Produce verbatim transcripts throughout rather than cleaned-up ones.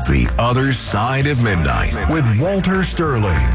The Other Side of Midnight with Walter Sterling.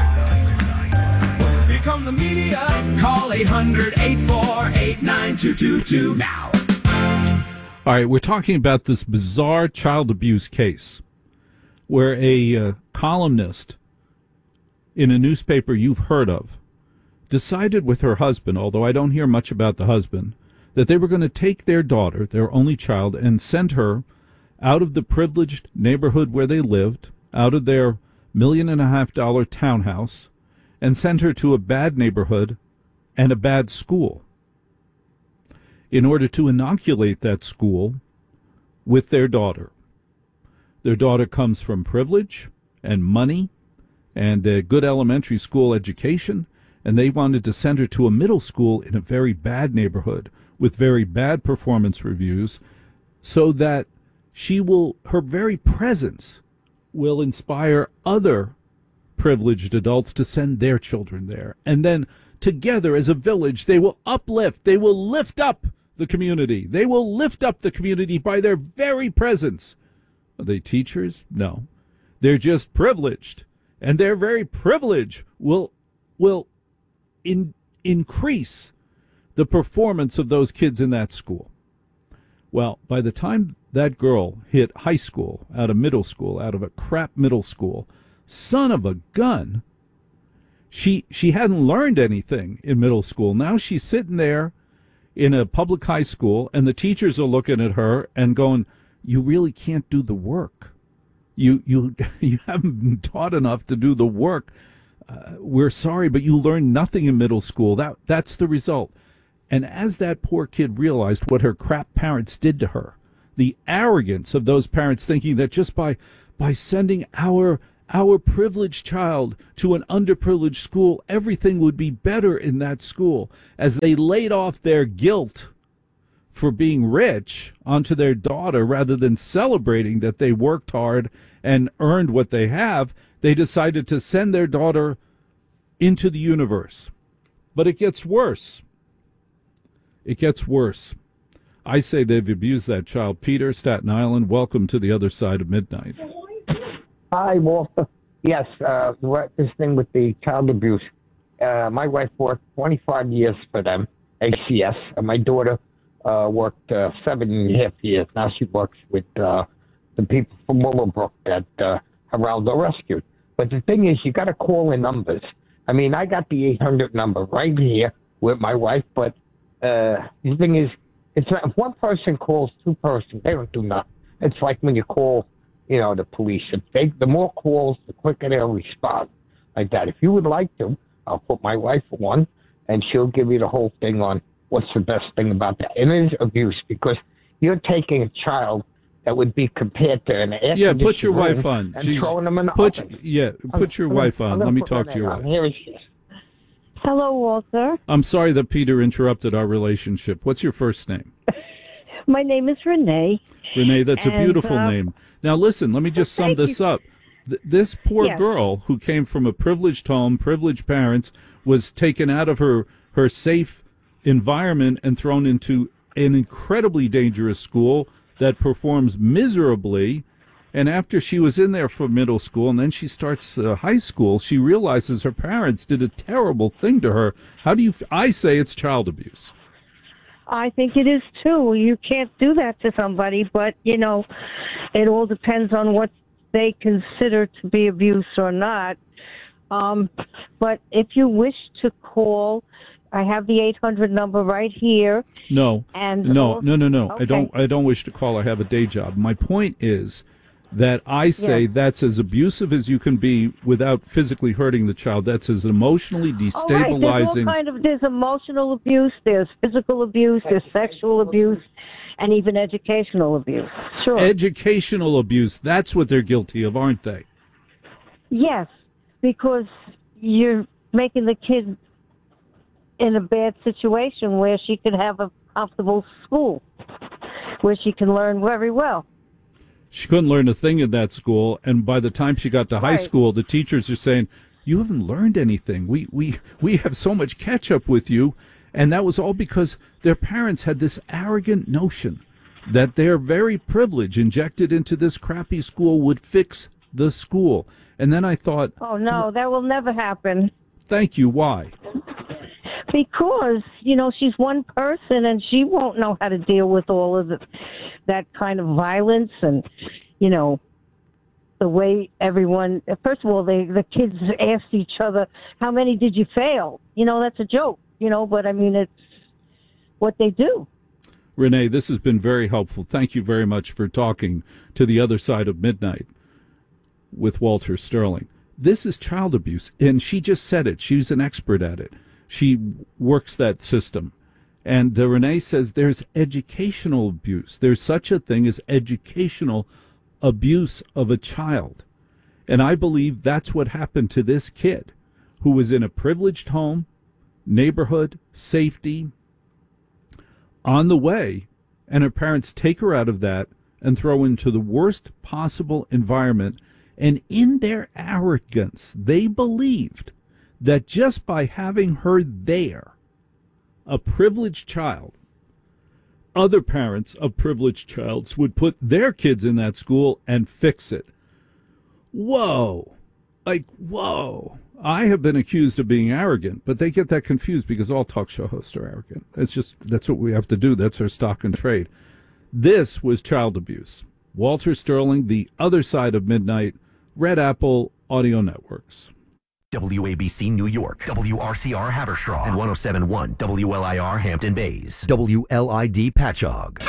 Here come the media. Call eight hundred, eight four eight, nine two two two now. All right, we're talking about this bizarre child abuse case where a uh, columnist in a newspaper you've heard of decided with her husband, although I don't hear much about the husband, that they were going to take their daughter, their only child, and send her out of the privileged neighborhood where they lived, out of their million and a half dollar townhouse, and send her to a bad neighborhood and a bad school in order to inoculate that school with their daughter. Their daughter comes from privilege and money and a good elementary school education, and they wanted to send her to a middle school in a very bad neighborhood with very bad performance reviews so that she will, her very presence will inspire other privileged adults to send their children there. And then together as a village, they will uplift, they will lift up the community. They will lift up the community by their very presence. Are they teachers? No. They're just privileged. And their very privilege will will in, increase the performance of those kids in that school. Well, by the time that girl hit high school, out of middle school, out of a crap middle school, son of a gun, she she hadn't learned anything in middle school. Now she's sitting there in a public high school, and the teachers are looking at her and going, you really can't do the work. You you you haven't been taught enough to do the work. Uh, we're sorry, but you learned nothing in middle school. That that's the result. And as that poor kid realized what her crap parents did to her, the arrogance of those parents thinking that just by by sending our our privileged child to an underprivileged school, everything would be better in that school, as they laid off their guilt for being rich onto their daughter rather than celebrating that they worked hard and earned what they have, they decided to send their daughter into the universe. But it gets worse. It gets worse. I say they've abused that child. Peter, Staten Island, welcome to the Other Side of Midnight. Hi, Walter. Yes, uh, what- this thing with the child abuse. Uh, my wife worked twenty-five years for them, A C S, and my daughter uh, worked uh, seven and a half years. Now she works with uh, the people from Willowbrook that uh, Geraldo rescued. But the thing is, you got to call in numbers. I mean, I got the eight hundred number right here with my wife, but uh, the thing is, it's not, if one person calls two persons, they don't do nothing. It's like when you call, you know, the police. If they, the more calls, the quicker they'll respond. Like that. If you would like to, I'll put my wife on, and she'll give you the whole thing on what's the best thing about that. And it is abuse, because you're taking a child that would be compared to an air Yeah, put your conditioned wife room on. and She's- throwing them in the put, oven. Yeah, put your I'm wife gonna- on. I'm gonna Let me put talk my to your name on. wife. Here she is. Hello, Walter. I'm sorry that Peter interrupted our relationship. What's your first name? My name is Renee. Renee, that's a And, beautiful uh, name. Now, listen, let me just sum thank this you. up. Th- this poor Yes. girl who came from a privileged home, privileged parents, was taken out of her, her safe environment and thrown into an incredibly dangerous school that performs miserably. And after she was in there for middle school and then she starts uh, high school, she realizes her parents did a terrible thing to her. How do you, f- I say it's child abuse. I think it is too. You can't do that to somebody, but, you know, it all depends on what they consider to be abuse or not. Um, but if you wish to call, I have the eight hundred number right here. No, And no, also- no, no, no. I Okay. don't. I don't wish to call. I have a day job. My point is that I say Yeah. that's as abusive as you can be without physically hurting the child. That's as emotionally All right, there's all destabilizing. kind of, there's emotional abuse, there's physical abuse, there's sexual abuse, and even educational abuse. Sure. Educational abuse. That's what they're guilty of, aren't they? Yes, because you're making the kid in a bad situation where she can have a comfortable school, where she can learn very well. She couldn't learn a thing in that school, and by the time she got to high Right. school, the teachers are saying, "You haven't learned anything. We we we have so much catch up with you," and that was all because their parents had this arrogant notion that their very privilege injected into this crappy school would fix the school. And then I thought, Oh, no, that will never happen. thank you, why? Because, you know, she's one person and she won't know how to deal with all of the, that kind of violence and, you know, the way everyone, first of all, they, the kids asked each other, how many did you fail? You know, that's a joke, you know, but I mean, it's what they do. Renee, this has been very helpful. Thank you very much for talking to the other side of midnight with Walter Sterling. This is child abuse, and she just said it. She's an expert at it. She works that system. And the Renee says there's educational abuse. There's such a thing as educational abuse of a child. And I believe that's what happened to this kid who was in a privileged home, neighborhood, safety, on the way, and her parents take her out of that and throw into the worst possible environment. And in their arrogance, they believed that just by having her there, a privileged child, other parents of privileged childs would put their kids in that school and fix it. Whoa. Like, whoa. I have been accused of being arrogant, but they get that confused because all talk show hosts are arrogant. It's just, that's what we have to do. That's our stock and trade. This was child abuse. Walter Sterling, The Other Side of Midnight, Red Apple Audio Networks. W A B C New York, W R C R Haverstraw, and one oh seven point one W L I R Hampton Bays, W L I D Patchogue.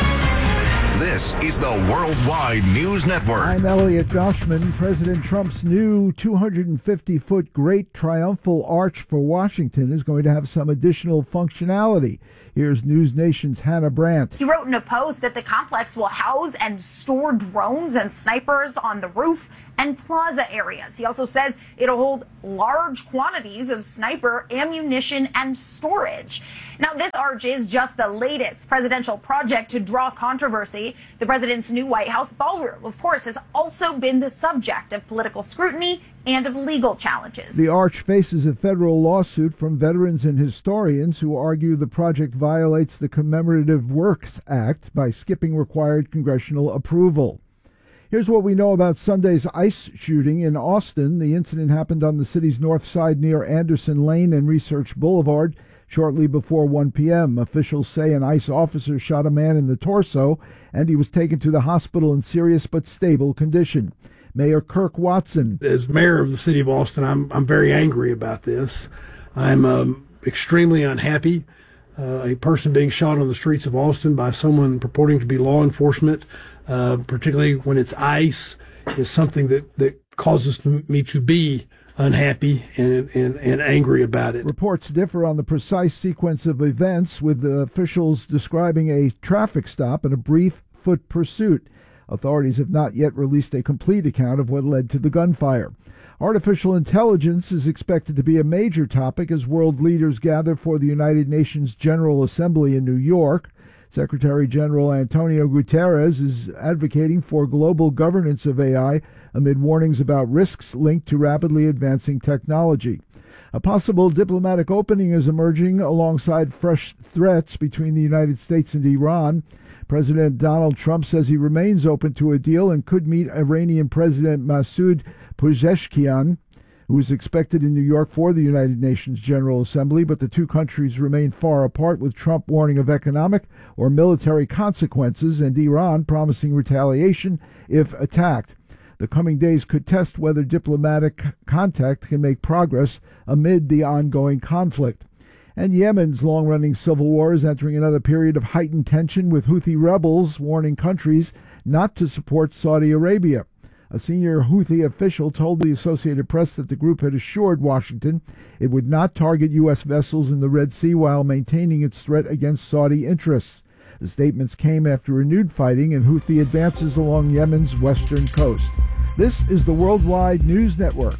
This is the Worldwide News Network. I'm Elliot Goshman. President Trump's new two hundred fifty foot Great Triumphal Arch for Washington is going to have some additional functionality. Here's News Nation's Hannah Brandt. He wrote in a post that the complex will house and store drones and snipers on the roof and plaza areas. He also says it'll hold large quantities of sniper ammunition and storage. Now, this arch is just the latest presidential project to draw controversy. The president's new White House ballroom, of course, has also been the subject of political scrutiny and of legal challenges. The arch faces a federal lawsuit from veterans and historians who argue the project violates the Commemorative Works Act by skipping required congressional approval. Here's what we know about Sunday's ICE shooting in Austin. The incident happened on the city's north side near Anderson Lane and Research Boulevard shortly before one p.m. Officials say an ICE officer shot a man in the torso, and he was taken to the hospital in serious but stable condition. Mayor Kirk Watson. As mayor of the city of Austin, I'm I'm very angry about this. I'm um, extremely unhappy. Uh, a person being shot on the streets of Austin by someone purporting to be law enforcement, uh, particularly when it's ICE, is something that, that causes me to be unhappy and, and, and angry about it. Reports differ on the precise sequence of events, with the officials describing a traffic stop and a brief foot pursuit. Authorities have not yet released a complete account of what led to the gunfire. Artificial intelligence is expected to be a major topic as world leaders gather for the United Nations General Assembly in New York. Secretary General Antonio Guterres is advocating for global governance of A I amid warnings about risks linked to rapidly advancing technology. A possible diplomatic opening is emerging alongside fresh threats between the United States and Iran. President Donald Trump says he remains open to a deal and could meet Iranian President Masoud Pezeshkian, who is expected in New York for the United Nations General Assembly, but the two countries remain far apart, with Trump warning of economic or military consequences and Iran promising retaliation if attacked. The coming days could test whether diplomatic contact can make progress amid the ongoing conflict. And Yemen's long-running civil war is entering another period of heightened tension, with Houthi rebels warning countries not to support Saudi Arabia. A senior Houthi official told the Associated Press that the group had assured Washington it would not target U S vessels in the Red Sea while maintaining its threat against Saudi interests. The statements came after renewed fighting and Houthi advances along Yemen's western coast. This is the Worldwide News Network.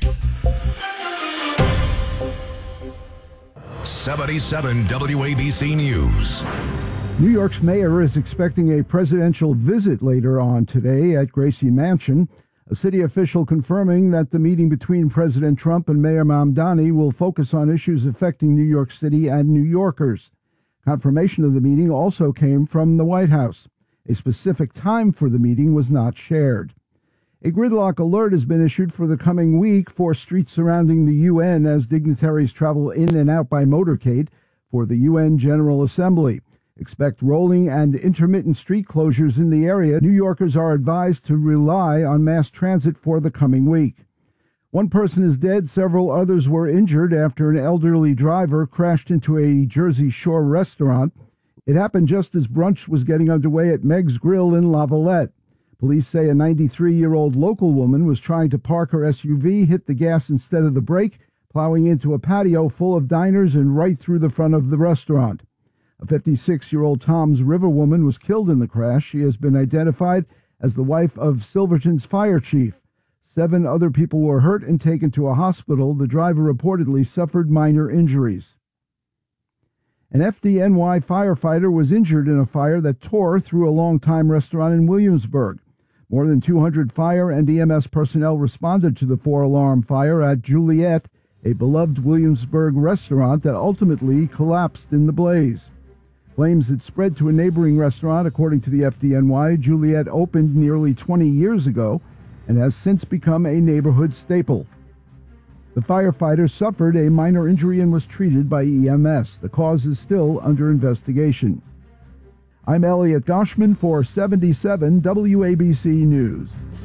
seventy-seven W A B C News. New York's mayor is expecting a presidential visit later on today at Gracie Mansion. A city official confirming that the meeting between President Trump and Mayor Mamdani will focus on issues affecting New York City and New Yorkers. Confirmation of the meeting also came from the White House. A specific time for the meeting was not shared. A gridlock alert has been issued for the coming week for streets surrounding the U N as dignitaries travel in and out by motorcade for the U N General Assembly. Expect rolling and intermittent street closures in the area. New Yorkers are advised to rely on mass transit for the coming week. One person is dead, several others were injured after an elderly driver crashed into a Jersey Shore restaurant. It happened just as brunch was getting underway at Meg's Grill in La Valette. Police say a ninety-three-year-old local woman was trying to park her S U V, hit the gas instead of the brake, plowing into a patio full of diners and right through the front of the restaurant. A fifty-six-year-old Toms River woman was killed in the crash. She has been identified as the wife of Silverton's fire chief. Seven other people were hurt and taken to a hospital. The driver reportedly suffered minor injuries. An F D N Y firefighter was injured in a fire that tore through a longtime restaurant in Williamsburg. More than two hundred fire and E M S personnel responded to the four-alarm fire at Juliet, a beloved Williamsburg restaurant that ultimately collapsed in the blaze. Flames had spread to a neighboring restaurant, according to the F D N Y. Juliet opened nearly twenty years ago and has since become a neighborhood staple. The firefighter suffered a minor injury and was treated by E M S. The cause is still under investigation. I'm Elliot Goshman for seventy-seven W A B C News.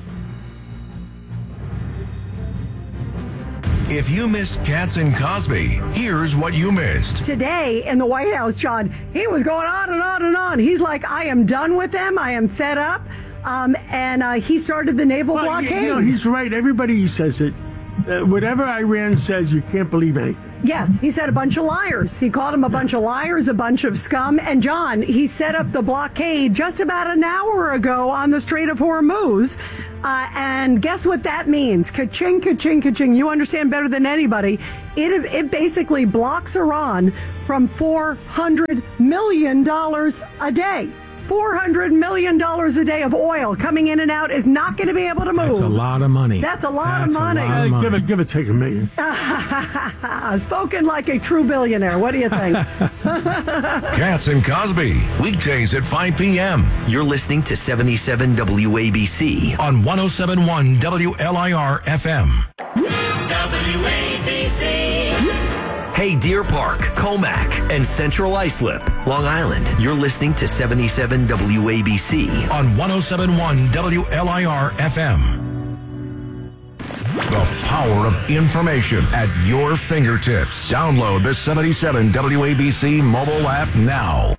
If you missed Katz and Cosby, here's what you missed. Today in the White House, John, he was going on and on and on. He's like, I am done with them. I am fed up. Um, and uh, he started the naval well, blockade. You know, he's right. Everybody says it. Uh, whatever Iran says, you can't believe anything. Yes, he said a bunch of liars. He called them a bunch of liars, a bunch of scum. And John, he set up the blockade just about an hour ago on the Strait of Hormuz. Uh, and guess what that means? Ka-ching, ka-ching, ka-ching. You understand better than anybody. It, it basically blocks Iran from four hundred million dollars a day. four hundred million dollars a day of oil coming in and out is not going to be able to move. That's a lot of money. That's a lot That's of money. A lot of money. Give it, give it, take a million. Spoken like a true billionaire. What do you think? Katz and Cosby, weekdays at five p.m. You're listening to seventy-seven W A B C on one oh seven point one W L I R F M. W A B C. Hey, Deer Park, Comac, and Central Islip, Long Island. You're listening to seventy-seven W A B C on one oh seven point one W L I R F M. The power of information at your fingertips. Download the seventy-seven W A B C mobile app now.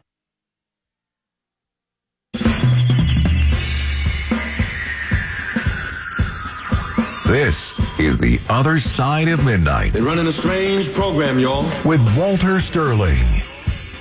This is The Other Side of Midnight. They're running a strange program, y'all. With Walter Sterling.